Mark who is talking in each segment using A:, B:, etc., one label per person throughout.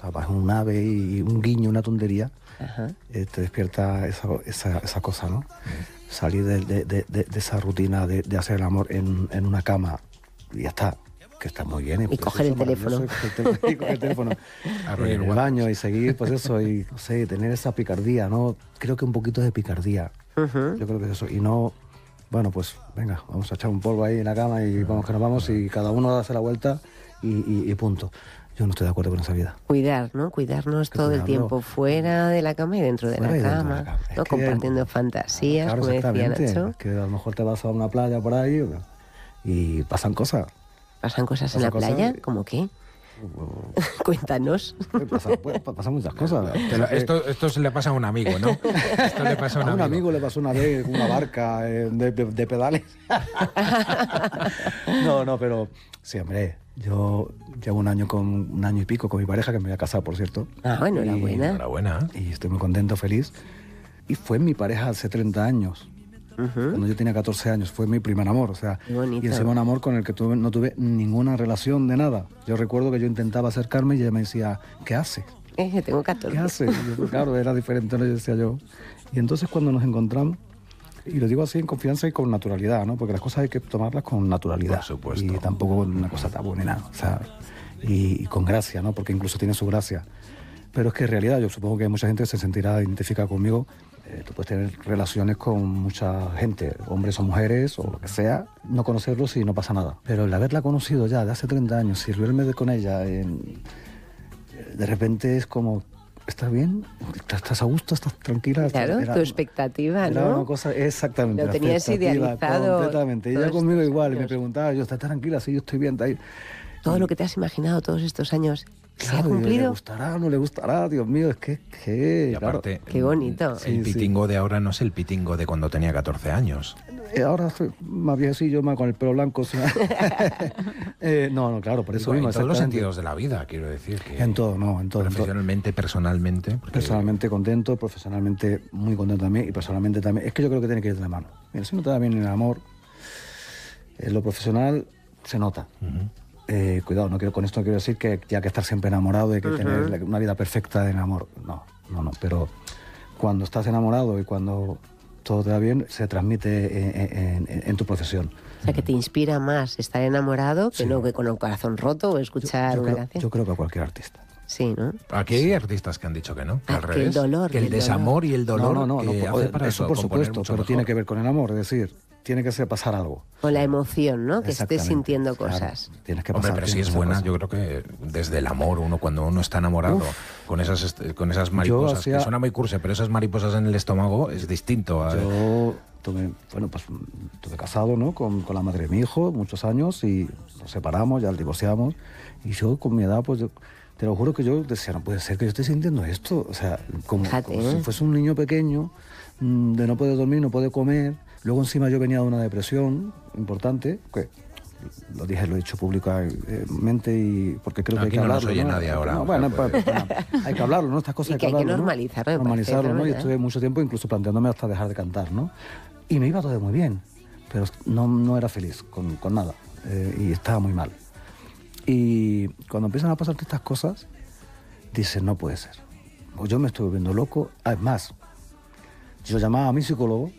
A: sea, un ave y un guiño, una tontería,
B: Ajá.
A: te despierta esa cosa, ¿no? Salir de esa rutina de hacer el amor en una cama y ya está, que está muy bien.
B: Y coger el teléfono.
A: Y coger el teléfono en el baño y seguir, pues eso, y no sé, tener esa picardía, ¿no? Creo que un poquito de picardía. Yo creo que es eso. Y no, bueno, pues venga, vamos a echar un polvo ahí en la cama y vamos que nos vamos y cada uno hace la vuelta y punto. Yo no estoy de acuerdo con esa vida.
B: Cuidar, ¿no? Cuidarnos todo el tiempo, fuera de la cama y dentro de la cama, ¿no? Compartiendo fantasías,
A: claro,
B: como decía Nacho.
A: Que a lo mejor te vas a una playa por ahí y pasan cosas.
B: ¿Pasan cosas en la playa? ¿Cómo qué? Cuéntanos.
A: Pasan muchas cosas.
C: Esto se le pasa a un amigo, ¿no? Esto le pasa
A: a un amigo le pasó una vez una barca de pedales. No, pero sí, hombre. Yo llevo un año y pico con mi pareja, que me voy a casar, por cierto.
B: Ah, bueno, enhorabuena.
A: Y estoy muy contento, feliz. Y fue mi pareja hace 30 años. Cuando yo tenía 14 años, fue mi primer amor, o sea, y encima un amor con el que no tuve ninguna relación de nada. Yo recuerdo que yo intentaba acercarme y ella me decía, ¿qué haces?
B: Tengo 14.
A: ¿Qué haces? Claro, era diferente, ¿no? Yo decía yo. Y entonces cuando nos encontramos, y lo digo así en confianza y con naturalidad, ¿no? Porque las cosas hay que tomarlas con naturalidad.
C: Por supuesto.
A: Y tampoco una cosa tabú ni nada, o sea, y con gracia, ¿no? Porque incluso tiene su gracia. Pero es que en realidad yo supongo que hay mucha gente que se sentirá identificada conmigo. Tú puedes tener relaciones con mucha gente, hombres o mujeres o lo que sea, no conocerlos y no pasa nada. Pero el haberla conocido ya de hace 30 años, sirverme con ella, de repente es como, ¿estás bien? ¿Estás a gusto? ¿Estás tranquila?
B: Claro, tu expectativa,
A: era
B: ¿no?
A: Una cosa, exactamente.
B: Lo tenías idealizado.
A: Completamente. Ella conmigo igual, y me preguntaba, yo, ¿estás tranquila? Sí, yo estoy bien. Ahí.
B: Todo lo que te has imaginado todos estos años, ¿se ha
A: Claro,
B: cumplido?
A: ¿le gustará? ¿No le gustará? Dios mío, es que
C: y aparte,
B: qué bonito.
C: El pitingo de ahora no es el pitingo de cuando tenía 14 años.
A: Ahora soy más viejecillo, más con el pelo blanco. No, claro, por eso mismo.
C: En todos los sentidos de la vida, quiero decir. Que
A: en todo, no, en todo.
C: Profesionalmente, personalmente.
A: Personalmente contento, profesionalmente muy contento también y personalmente también. Es que yo creo que tiene que ir de la mano. Mira, si no te da bien en el amor, en lo profesional se nota. Cuidado, con esto no quiero decir que ya que estar siempre enamorado y que tener una vida perfecta en amor. No, pero cuando estás enamorado y cuando todo te va bien, se transmite en tu profesión.
B: O sea, que te inspira más estar enamorado que no que con el corazón roto o escuchar una canción.
A: Yo creo que a cualquier artista.
B: Sí, ¿no?
C: Aquí hay artistas que han dicho que no, que al revés.
B: Que el dolor.
C: Que el desamor y el dolor
A: no,
C: hace para
A: eso por supuesto, pero
C: mejor.
A: tiene que ver con el amor, es decir, tiene que pasar algo.
B: O la emoción, ¿no? Que estés sintiendo cosas.
A: Claro, tienes que pasar.
C: Hombre, pero si es buena, yo creo que desde el amor, cuando uno está enamorado, con esas mariposas, que suena muy cursi, pero esas mariposas en el estómago es distinto.
A: Yo estuve casado, ¿no? Con la madre de mi hijo muchos años y nos separamos, ya divorciamos, y yo con mi edad, pues te lo juro que yo decía, no puede ser que yo esté sintiendo esto, o sea, como si fuese un niño pequeño, de no poder dormir, no poder comer. Luego encima yo venía de una depresión importante, que lo he dicho públicamente y porque creo que hay que hablarlo.
C: Aquí no nos oye nadie ahora.
A: No, bueno, hay que hablarlo, ¿no? Estas cosas hay que hablarlo,
B: normalizarlo.
A: ¿no? Normalizarlo, ¿no? Y estuve mucho tiempo incluso planteándome hasta dejar de cantar, ¿no? Y me iba todo muy bien, pero no era feliz con nada y estaba muy mal. Y cuando empiezan a pasarte estas cosas, dices, no puede ser. O yo me estoy volviendo loco. Además, yo llamaba a mi psicóloga,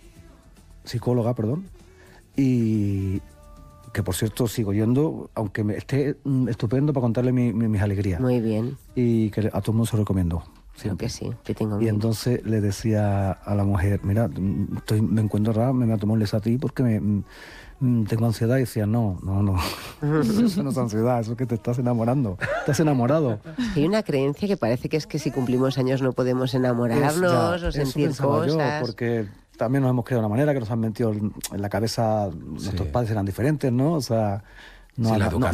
A: y que por cierto sigo yendo, aunque me esté estupendo para contarle mis alegrías.
B: Muy bien.
A: Y que a todo el mundo se lo recomiendo.
B: Creo que sí, que tengo
A: y entonces le decía a la mujer, mira, me encuentro raro, me voy a tomar un a ti porque tengo ansiedad. Y decía, no, eso no es ansiedad, eso es que te estás enamorando, estás enamorado.
B: Hay una creencia que parece que es que si cumplimos años no podemos enamorarnos o sentir cosas.
A: Yo, porque también nos hemos creado de una manera que nos han metido en la cabeza, nuestros padres eran diferentes, ¿no? O sea,
C: no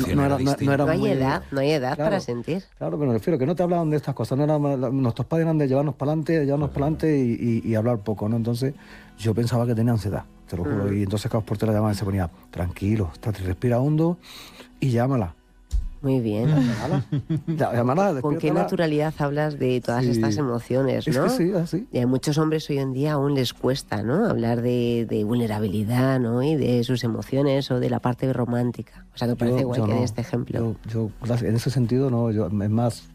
B: hay edad para sentir.
A: Claro, pero me refiero que no te hablaban de estas cosas. Nuestros padres eran de llevarnos para adelante y hablar poco, ¿no? Entonces yo pensaba que tenía ansiedad, te lo juro. Y entonces cada portero la llamaba y se ponía, tranquilo, respira hondo y llámala.
B: Muy bien.
A: Llámala,
B: ¿Con qué naturalidad hablas de todas estas emociones, no?
A: Es que sí, así.
B: Y a muchos hombres hoy en día aún les cuesta, ¿no? Hablar de vulnerabilidad, ¿no? Y de sus emociones o de la parte romántica. O sea, que parece igual que de este ejemplo.
A: Yo, en ese sentido, no. Es más,